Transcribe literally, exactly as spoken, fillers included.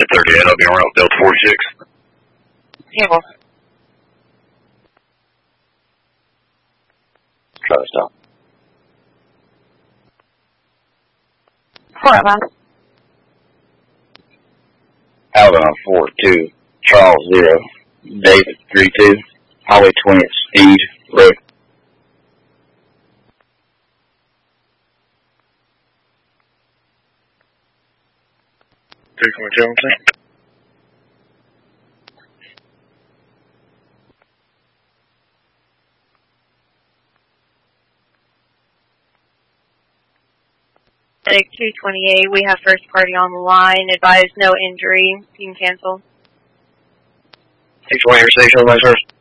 Charlie thirty-eight, I'll be around Delta forty-six. Handle. Try to stop. Four of them. Alvin on four two, Charles zero, David three two, Highway twenty at Steed Road. three point seven percent. two twenty-eight, we have first party on the line. Advise no injury. You can cancel. six one, your station, my first.